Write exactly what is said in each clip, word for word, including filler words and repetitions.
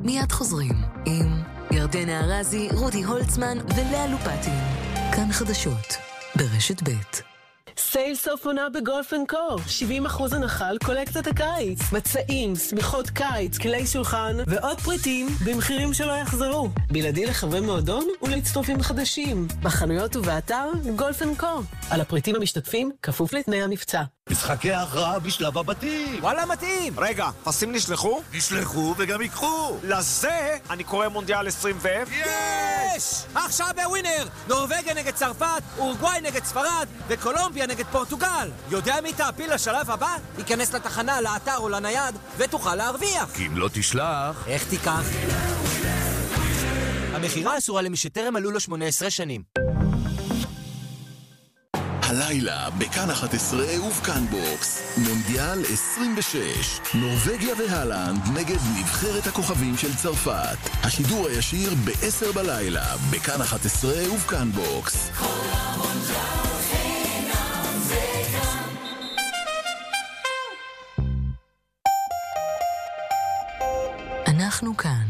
מיד חוזרים עם ירדנה ארזי, רודי הולצמן ולאה לופטין. כאן חדשות ברשת ב'. סייל סוף עונה בגולף אנד קו, שבעים אחוז הנחה על קולקציית הקיץ, מצעים, סמיכות קיץ, כלי שולחן ועוד פריטים במחירים שלא יחזרו. בלעדי לחברי מועדון ולהצטרפים חדשים בחנויות ובאתר גולף אנד קו. על הפריטים המשתתפים כפוף לתנאי המבצע. משחקי ההכרעה בשלב הבתים. וואלה מתאים. רגע, פסים נשלחו? נשלחו וגם יקחו. לזה אני קורא מונדיאל עשרים ו... יש! עכשיו בווינר! נורווגיה נגד צרפת, אורוגוואי נגד ספרד וקולומביה נגד פורטוגל. יודע מי תעפיל לשלב הבא? ייכנס לתחנה, לאתר או לנייד ותוכל להרוויח. כי אם לא תשלח... איך תיקח? המחירה אסורה למי שטרם מלאו לו שמונה עשרה שנים. הלילה בכאן אחת עשרה ובכאן בוקס מונדיאל עשרים ושש, נורווגיה והלנד נגד נבחרת הכוכבים של צרפת. השידור הישיר ב-עשר בלילה בכאן אחת עשרה ובכאן בוקס. אנחנו כאן.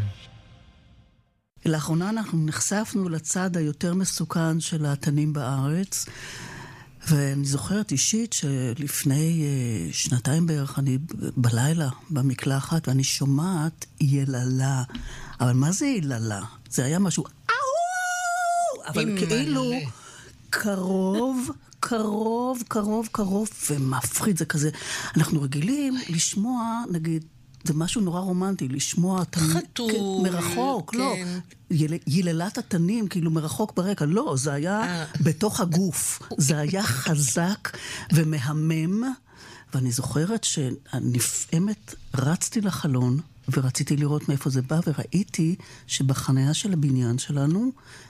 לאחרונה אנחנו נחשפנו לצד היותר מסוכן של התנים בארץ, ואני זוכרת אישית שלפני uh, שנתיים בערך אני בלילה במקלחת ואני שומעת יללה. אבל מה זה יללה? זה היה משהו אהו! אבל כאילו קרוב, קרוב, קרוב, קרוב ומפחיד. זה כזה, אנחנו רגילים לשמוע, נגיד, זה משהו נורא רומנטי, לשמוע חתול, מרחוק, כן. לא. יל, יללת התנים, כאילו מרחוק ברקע. לא, זה היה בתוך הגוף. זה היה חזק ומהמם. ואני זוכרת שנפעמת, רצתי לחלון, ורציתי לראות מאיפה זה בא, וראיתי שבחניה של הבניין שלנו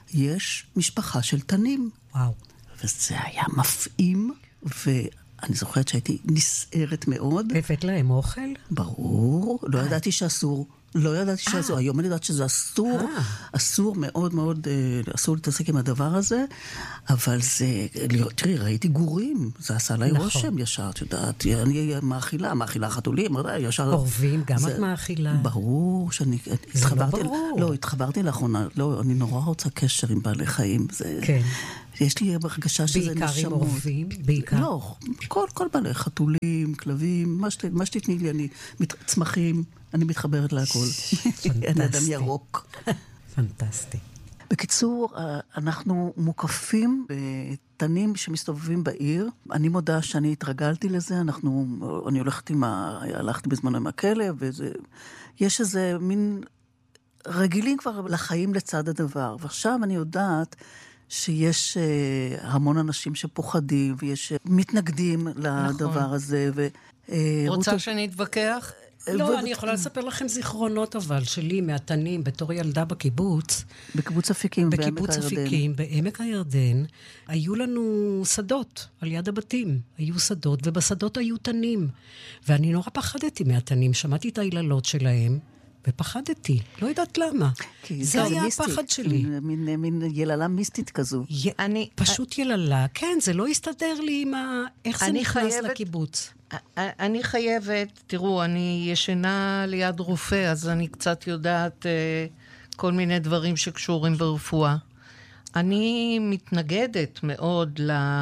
יש משפחה של תנים. וואו. וזה היה מפעים, ו... אני זוכרת שהייתי נסערת מאוד. הבאת להם אוכל? ברור. לא ידעתי שאסור. לא ידעתי שאסור. היום אני יודעת שזה אסור. אסור מאוד מאוד, אסור להתעסק עם הדבר הזה. אבל זה, תראי, ראיתי גורים. זה עשה לי רושם ישר. את יודעת, אני מאכילה, מאכילה חתולים. עורבים, גם את מאכילה. ברור שאני... זה לא ברור. לא, התחברתי לאחרונה. לא, אני נורא רוצה קשר עם בעלי חיים. כן. יש לי הרגשה שזה נשמות. בעיקר עם עורבים? בעיקר? לא, כל, כל בעלי, חתולים, כלבים, מה, שת, מה שתתני לי, אני, מת, צמחים, אני מתחברת להכל. אין אדם ירוק. פנטסטי. בקיצור, אנחנו מוקפים בתנים שמסתובבים בעיר. אני מודה שאני התרגלתי לזה, אנחנו, אני הולכת עם ה... הלכתי בזמן עם הכלב, וזה... יש איזה מין רגילים כבר לחיים לצד הדבר. ועכשיו אני יודעת... שיש uh, המון אנשים שפוחדים, ויש uh, מתנגדים לדבר נכון. הזה. ו, uh, רוצה רות... שאני אתווכח? לא, ו... אני יכולה לספר לכם זיכרונות אבל, שלי מהתנים, בתור ילדה בקיבוץ. בקיבוץ אפיקים, בעמק הירדן. בקיבוץ אפיקים, בעמק הירדן, היו לנו שדות על יד הבתים. היו שדות, ובשדות היו תנים. ואני נורא פחדתי מהתנים, שמעתי את היללות שלהם, ופחדתי, לא יודעת למה. זה היה הפחד שלי. מין, מין יללה מיסטית כזו. י... אני, פשוט יללה, כן, זה לא הסתדר לי עם ה... איך זה נכנס חייבת, לקיבוץ. אני חייבת, תראו, אני ישנה ליד רופא, אז אני קצת יודעת uh, כל מיני דברים שקשורים ברפואה. אני מתנגדת מאוד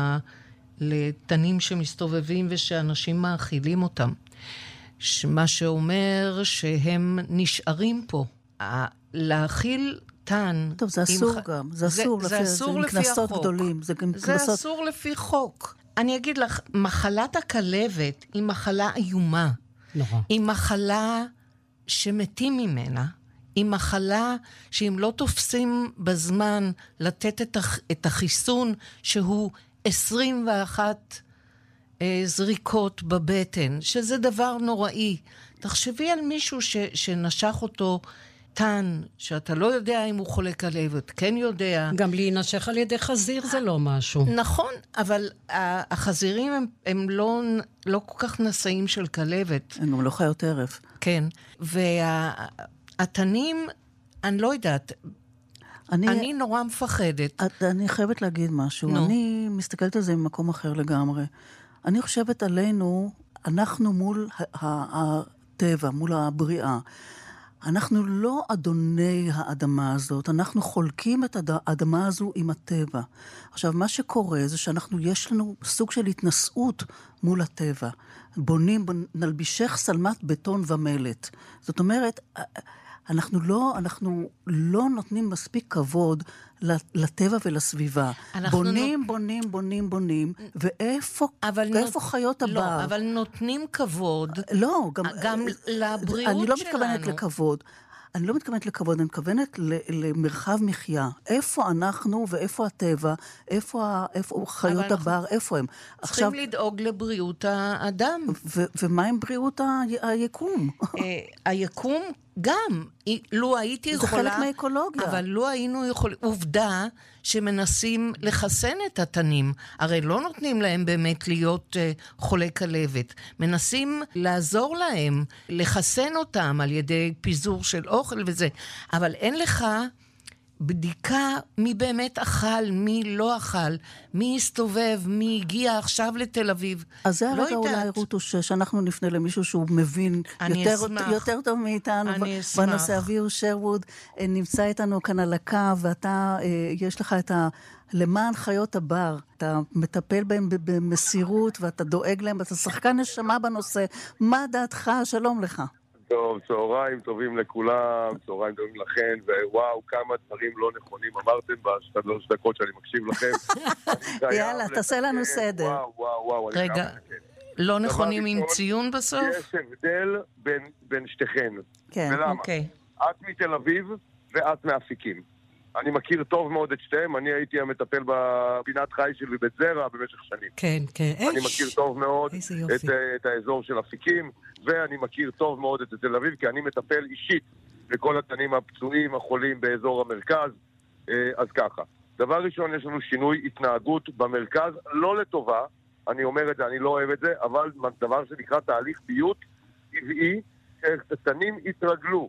לתנים שמסתובבים ושאנשים מאכילים אותם. מה שאומר שהם נשארים פה. להאכיל תן... טוב, זה אסור ח... גם. זה אסור זה, לפי, זה אסור זה לפי כנסות החוק. גדולים. זה, זה כנסות... אסור לפי חוק. אני אגיד לך, מחלת הכלבת היא מחלה איומה. נורא. היא מחלה שמתים ממנה. היא מחלה שאם לא תופסים בזמן לתת את, הח... את החיסון שהוא עשרים ואחת... זריקות בבטן, שזה דבר נוראי. תחשבי על מישהו ש, שנשך אותו תן, שאתה לא יודע אם הוא חולה כלבת, כן יודע. גם להינשך על ידי חזיר זה לא משהו. נכון, אבל החזירים הם, הם לא, לא כל כך נשאים של כלבת. הם לא חיות טרף. כן, והתנים, אני לא יודעת, אני, אני נורא מפחדת. את, אני חייבת להגיד משהו. No. אני מסתכלת על זה ממקום אחר לגמרי. אני חושבת עלינו, אנחנו מול הטבע, מול הבריאה. אנחנו לא אדוני האדמה הזאת, אנחנו חולקים את האדמה הזו עם הטבע. עכשיו, מה שקורה זה שאנחנו, יש לנו סוג של התנסות מול הטבע. בונים, נלבישך שלמת בטון ומלט. זאת אומרת, אנחנו לא, אנחנו לא נותנים מספיק כבוד לטבע ולסביבה. בונים, נות... בונים, בונים, בונים, ואיפה ואיפה נות... חיות הבר? לא, אבל נותנים כבוד. לא, גם, גם לבריאות שלנו. אני לא מתכוונת לכבוד. אני לא מתכוונת לכבוד, אני מתכוונת למרחב מחיה. איפה אנחנו ואיפה הטבע, איפה, איפה חיות הבר, איפה הם. צריכים עכשיו, לדאוג לבריאות האדם. ו- ומה עם בריאות ה- היקום? היקום גם, לו הייתי יכולה... זה חלק מהאקולוגיה. אבל לא היינו יכולים... עובדה שמנסים לחסן את התנים. הרי לא נותנים להם באמת להיות uh, חולי כלבת. מנסים לעזור להם, לחסן אותם על ידי פיזור של אוכל וזה. אבל אין לך בדיקה מי באמת אכל, מי לא אכל, מי הסתובב, מי הגיע עכשיו לתל אביב. אז זה הרגע לא אולי רוטו שאנחנו נפנה למישהו שהוא מבין יותר, יותר טוב מאיתנו בנושא. אביר שרווד נמצא איתנו כאן על הקו, ואתה, יש לך את ה... למען חיות הבר, אתה מטפל בהם במסירות, ואתה דואג להם, ואתה שחקן נשמה בנושא. מה דעתך? שלום לך. טוב, צהריים טובים לכולם, צהריים טובים לכן, ווואו, כמה דברים לא נכונים אמרתם בשלוש דקות שאני מקשיב לכם. יאללה, תעשה לנו סדר. וואו, וואו, וואו. רגע, לא נכונים עם ציון בסוף? יש הבדל בין שתיכן. כן. ולמה? את מתל אביב ואת מאפיקים. אני מכיר טוב מאוד את שתיהם, אני הייתי המטפל בפינת חי שלי בית זרע במשך שנים. כן, כן. אני מכיר טוב מאוד את, את האזור של אפיקים, ואני מכיר טוב מאוד את תל אביב, כי אני מטפל אישית לכל התנים הפצועים, החולים באזור המרכז. אז ככה, דבר ראשון, יש לנו שינוי התנהגות במרכז, לא לטובה, אני אומר את זה, אני לא אוהב את זה, אבל דבר שנקרא תהליך ביות טבעי, שהתנים התרגלו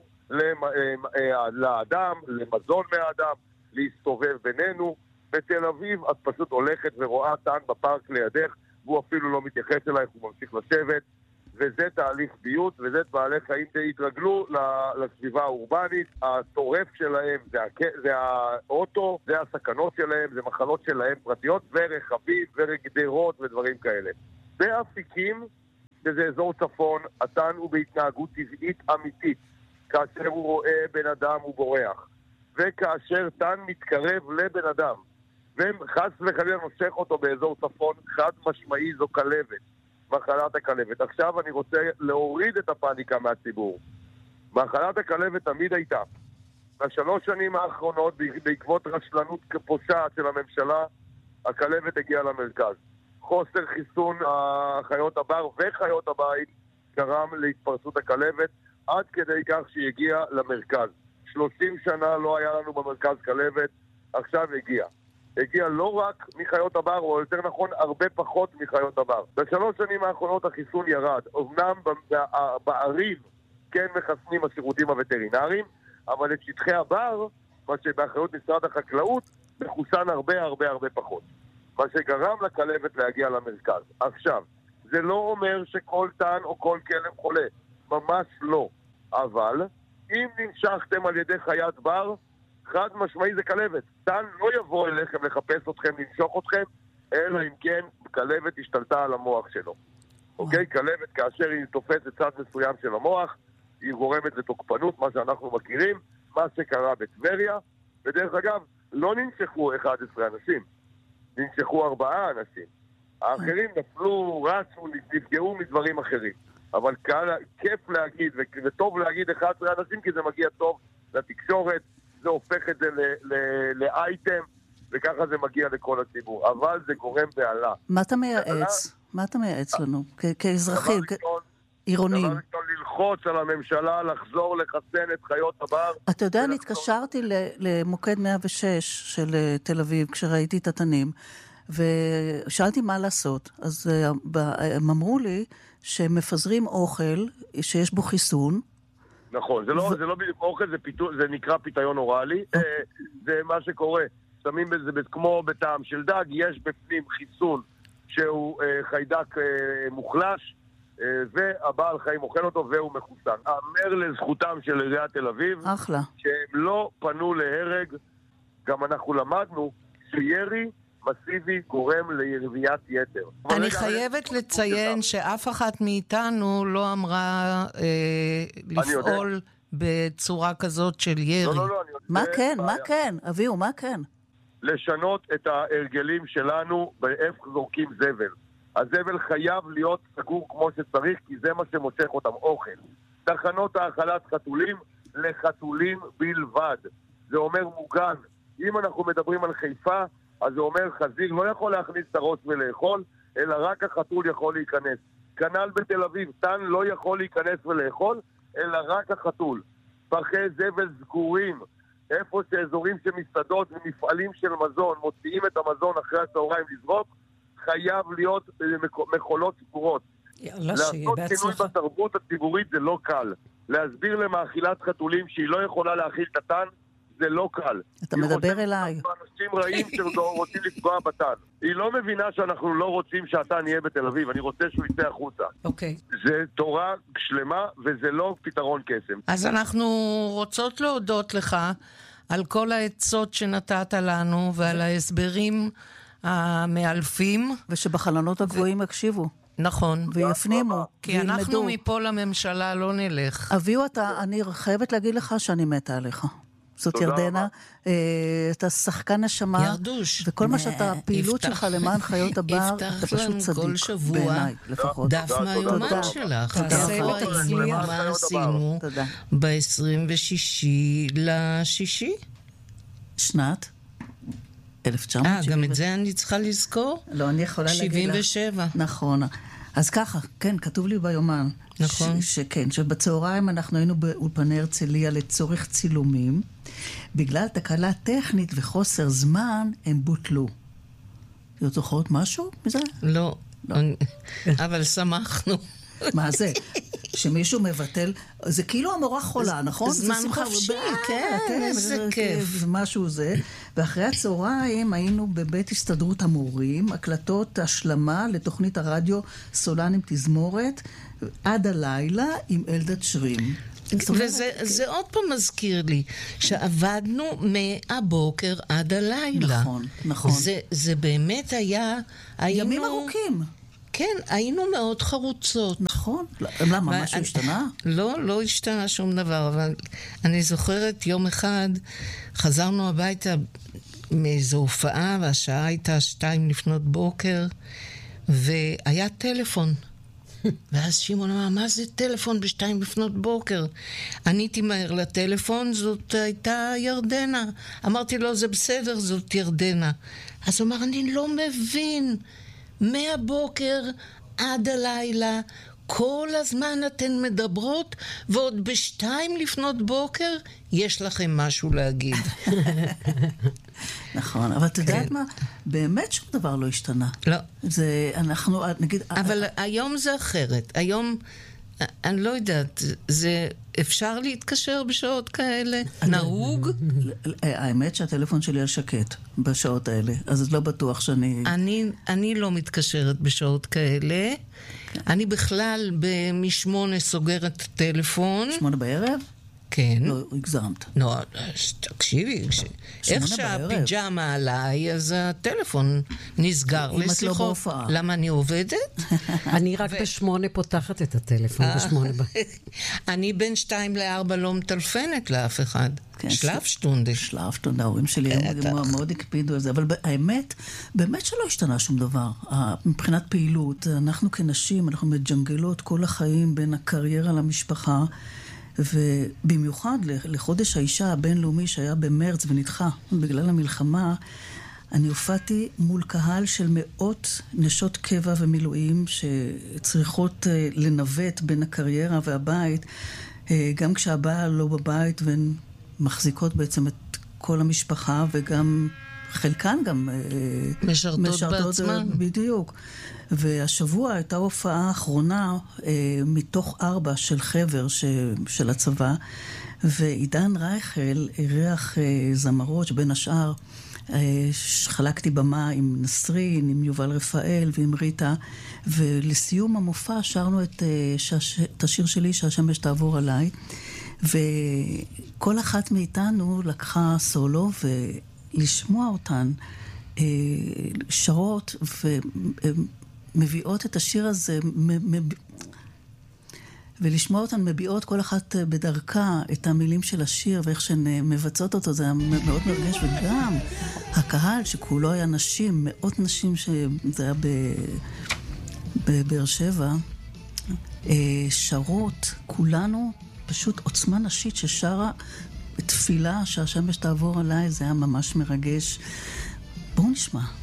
לאדם, למזון מהאדם, להסתובב בינינו. בתל אביב את פשוט הולכת ורואה טן בפארק לידך, והוא אפילו לא מתייחס אלייך, הוא ממשיך לשבת, וזה תהליך ביות, וזה בעלי חיים שהתרגלו לסביבה האורבנית. הטורף שלהם זה, זה האוטו, זה הסכנות שלהם, זה מחלות שלהם פרטיות, ורכבים וגדרות ודברים כאלה. באפיקים, שזה אזור צפון, הטן הוא בהתנהגות טבעית אמיתית. כאשר הוא רואה בן אדם הוא בורח, וכאשר טן מתקרב לבן אדם וחס וחלילה נושך אותו באזור צפון, חד משמעי זו כלבת, מחלת הכלבת. עכשיו אני רוצה להוריד את הפאניקה מהציבור. מחלת הכלבת תמיד הייתה. בשלוש שנים האחרונות, בעקבות רשלנות פושעת של הממשלה, הכלבת הגיעה למרכז. חוסר חיסון החיות הבר וחיות הבית גרם להתפרצות הכלבת, עד כדי כך שהיא הגיעה למרכז. שלושים שנה לא היה לנו במרכז כלבת, עכשיו הגיעה. הגיעה לא רק מחיות הבר, או יותר נכון, הרבה פחות מחיות הבר. בשלוש שנים האחרונות החיסון ירד. אמנם בערים כן מחסנים השירותים הווטרינריים, אבל את שטחי הבר, מה שבאחריות משרד החקלאות, מחוסן הרבה הרבה הרבה פחות. מה שגרם לכלבת להגיע למרכז. עכשיו, זה לא אומר שכל טן או כל כלב חולה. ממש לא. אבל אם נמשכתם על ידי חיית בר, חד משמעי זה כלבת. טן לא יבוא אליכם לחפש אתכם, למשוך אתכם, אלא אם כן כלבת השתלטה על המוח שלו. אוקיי? כלבת כאשר היא תופסת צד מסוים של המוח, היא גורמת לתוקפנות, מה שאנחנו מכירים, מה שקרה בטבריה. ודרך אגב, לא ננשכו אחד עשר אנשים, ננשכו ארבעה אנשים. האחרים נפלו, רצו, נפגעו מדברים אחרים. אבל קל, כיף להגיד, וטוב להגיד אחד עשר אנשים, כי זה מגיע טוב לתקשורת, זה הופך את זה לאייטם, וככה זה מגיע לכל הציבור. אבל זה גורם בעלה. מה אתה מייעץ? מה אתה מייעץ לנו? כאזרחים, עירונים. דבר ראשון, ללחוץ על הממשלה, לחזור לחסן את חיות הבר. אתה יודע, אני התקשרתי למוקד מאה ושש של תל אביב, כשראיתי את התנים, ושאלתי מה לעשות. אז הם אמרו לי שהם מפזרים אוכל שיש בו חיסון. נכון, זה לא, ו... זה לא בדיוק אוכל, זה, פיתו, זה נקרא פיתיון אוראלי. Okay. זה מה שקורה. שמים בזה כמו בטעם של דג, יש בפנים חיסון שהוא חיידק מוחלש, והבעל חיים אוכל אותו והוא מחוסן. אמר לזכותם של עיריית תל אביב, אחלה. שהם לא פנו להרג. גם אנחנו למדנו שירי מסיבי גורם לרביית יתר. אני חייבת לציין שאף אחת מאיתנו לא אמרה אה, לפעול בצורה כזאת של ירי. לא, לא, לא, אני יודע. מה כן? מה כן? אביהו, מה כן? לשנות את ההרגלים שלנו באיפה זורקים זבל. הזבל חייב להיות סגור כמו שצריך, כי זה מה שמושך אותם, אוכל. תחנות האכלת חתולים לחתולים בלבד. זה אומר מוגן. אם אנחנו מדברים על חיפה, אז זה אומר חזיר לא יכול להכניס את הראש ולאכול, אלא רק החתול יכול להיכנס. כנ"ל בתל אביב, תן לא יכול להיכנס ולאכול, אלא רק החתול. פחי זבל סגורים, איפה שאזורים שמסעדות ומפעלים של מזון מוציאים את המזון אחרי הצהריים לזרוק, חייב להיות מכולות סגורות. יאללה, שיהיה בהצלחה. לעשות שינוי בתרבות הציבורית זה לא קל. להסביר למאכילת חתולים שהיא לא יכולה להאכיל קטן, זה לא קל. אתה מדבר אליי. אנשים רעים שרוצים לפגוע בתן. היא לא מבינה שאנחנו לא רוצים שהתן יהיה בתל אביב, אני רוצה שהוא יצא החוצה. אוקיי. זה תורה שלמה וזה לא פתרון קסם. אז אנחנו רוצות להודות לך על כל העצות שנתת לנו ועל ההסברים המאלפים. ושבחלונות הגבוהים יקשיבו. נכון. ויפנימו, כי אנחנו מפה לממשלה לא נלך. אביהו, אני חייבת להגיד לך שאני מתה עליך. זאת ירדנה, אתה שחקן נשמה, ירדוש, וכל מה שאתה, הפעילות שלך למען חיות הבר, אתה פשוט צדיק, בעיניי לפחות. דף מהיומן שלך, תעשה ותצליח. מה עשינו ב-עשרים ושישי לשישי? שנת אלף תשע מאות שבעים ושבע. אה, גם את זה אני צריכה לזכור? לא, אני יכולה להגיד לך. שבעים ושבע. נכון. אז ככה, כן, כתוב לי ביומן. נכון. ש- שכן, שבצהריים אנחנו היינו באולפני הרצליה לצורך צילומים. בגלל תקלה טכנית וחוסר זמן, הם בוטלו. את זוכרות משהו מזה? לא. לא. אבל שמחנו. מה זה? שמישהו מבטל, זה כאילו המורה חולה, נכון? זמן חופשי, כן, איזה כיף. משהו זה. ואחרי הצהריים היינו בבית הסתדרות המורים, הקלטות השלמה לתוכנית הרדיו סולן עם תזמורת, עד הלילה עם אלדד שרים. וזה עוד פעם מזכיר לי, שעבדנו מהבוקר עד הלילה. נכון, נכון. זה באמת היה... ימים ארוכים. כן, היינו מאוד חרוצות. נכון. למה, משהו השתנה? לא, לא השתנה שום דבר, אבל אני זוכרת יום אחד, חזרנו הביתה מאיזו הופעה, והשעה הייתה שתיים לפנות בוקר, והיה טלפון. ואז שמעון אמר, מה זה טלפון בשתיים לפנות בוקר? עניתי מהר לטלפון, זאת הייתה ירדנה. אמרתי לו, זה בסדר, זאת ירדנה. אז הוא אמר, אני לא מבין. מהבוקר עד הלילה, כל הזמן אתן מדברות, ועוד בשתיים לפנות בוקר, יש לכם משהו להגיד. נכון, אבל את יודעת מה? באמת שום דבר לא השתנה. לא. זה, אנחנו, נגיד... אבל היום זה אחרת. היום, אני לא יודעת, זה... אפשר להתקשר בשעות כאלה? נהוג? האמת שהטלפון שלי על שקט בשעות האלה, אז לא בטוח שאני... אני, אני לא מתקשרת בשעות כאלה. אני בכלל משמונה סוגרת טלפון. שמונה בערב? כן. לא, הגזמת. לא, תקשיבי, איך שהפיג'מה עליי, אז הטלפון נסגר לשיחות. אם את לא בהופעה. למה אני עובדת? אני רק בשמונה פותחת את הטלפון, בשמונה. אני בין שתיים לארבע לא מטלפנת לאף אחד. שלב שטונדה. שלב שטונדה, ההורים שלי מאוד הקפידו על זה, אבל האמת, באמת שלא השתנה שום דבר. מבחינת פעילות, אנחנו כנשים, אנחנו מג'נגלות כל החיים בין הקריירה למשפחה, ובמיוחד לחודש האישה הבינלאומי שהיה במרץ ונדחה בגלל המלחמה, אני הופעתי מול קהל של מאות נשות קבע ומילואים שצריכות לנווט בין הקריירה והבית, גם כשהבעל לא בבית, והן מחזיקות בעצם את כל המשפחה, וגם חלקן גם משרתות, משרתות בעצמן. בדיוק. והשבוע הייתה הופעה האחרונה מתוך ארבע של חבר ש, של הצבא, ועידן רייכל אירח זמרות שבין השאר חלקתי במה עם נסרין, עם יובל רפאל ועם ריטה, ולסיום המופע שרנו את, שש, את השיר שלי שהשמש תעבור עליי, וכל אחת מאיתנו לקחה סולו, ולשמוע אותן שרות ומביאות את השיר הזה, ולשמוע אותן מביאות כל אחת בדרכה את המילים של השיר ואיך שהן מבצעות אותו, זה היה מאוד מרגש. וגם הקהל שכולו היה נשים, מאות נשים, שזה היה בבאר שבע, שרות, כולנו פשוט עוצמה נשית ששרה תפילה שהשמש תעבור עליי, זה היה ממש מרגש. בואו נשמע.